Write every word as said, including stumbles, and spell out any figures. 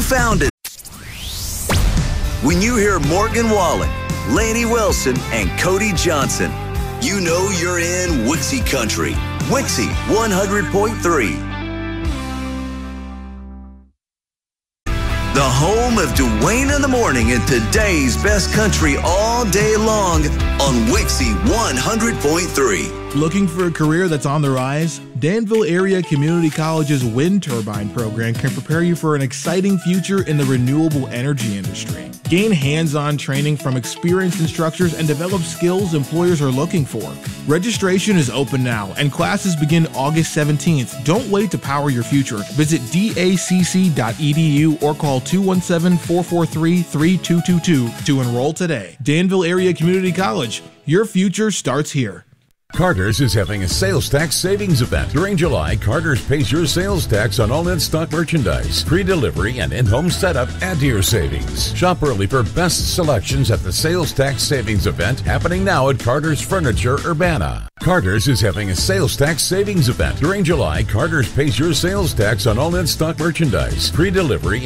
founded. When you hear Morgan Wallen, Laney Wilson, and Cody Johnson, you know you're in Wixie Country. Wixie one hundred point three. The home of Dwayne in the Morning and today's best country all day long on Wixie one hundred point three. Looking for a career that's on the rise? Danville Area Community College's wind turbine program can prepare you for an exciting future in the renewable energy industry. Gain hands-on training from experienced instructors and develop skills employers are looking for. Registration is open now and classes begin August seventeenth. Don't wait to power your future. Visit D A C C dot E D U or call two one seven, four four three, three two two two to enroll today. Danville Area Community College. Your future starts here. Carter's is having a sales tax savings event. During July, Carter's pays your sales tax on all in-stock merchandise. Pre-delivery and in-home setup add to your savings. Shop early for best selections at the sales tax savings event happening now at Carter's Furniture Urbana. Carter's is having a sales tax savings event. During July, Carter's pays your sales tax on all in-stock merchandise. Pre-delivery